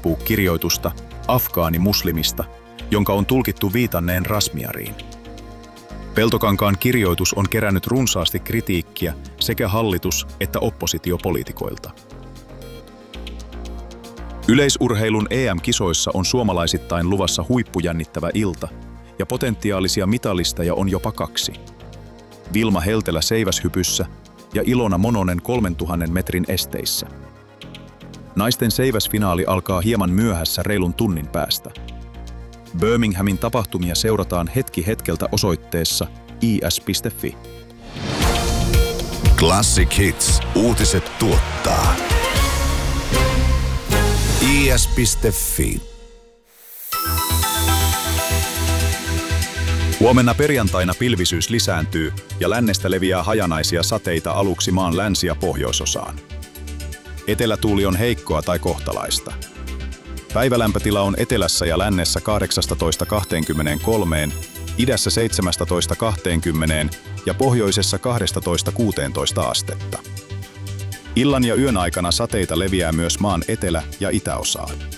Facebook-kirjoitusta afgaani-muslimista, jonka on tulkittu viitanneen Razmyariin. Peltokankaan kirjoitus on kerännyt runsaasti kritiikkiä sekä hallitus- että oppositiopoliitikoilta. Yleisurheilun EM-kisoissa on suomalaisittain luvassa huippujännittävä ilta, ja potentiaalisia mitalisteja on jopa 2. Vilma Heltelä seiväshypyssä ja Ilona Mononen 3000 metrin esteissä. Naisten seiväsfinaali alkaa hieman myöhässä reilun tunnin päästä. Birminghamin tapahtumia seurataan hetki hetkeltä osoitteessa is.fi. Classic Hits uutiset tuottaa is.fi. Huomenna perjantaina pilvisyys lisääntyy ja lännestä leviää hajanaisia sateita aluksi maan länsi- ja pohjoisosaan. Etelätuuli on heikkoa tai kohtalaista. Päivälämpötila on etelässä ja lännessä 18–23, idässä 17–20 ja pohjoisessa 12–16 astetta. Illan ja yön aikana sateita leviää myös maan etelä- ja itäosaan.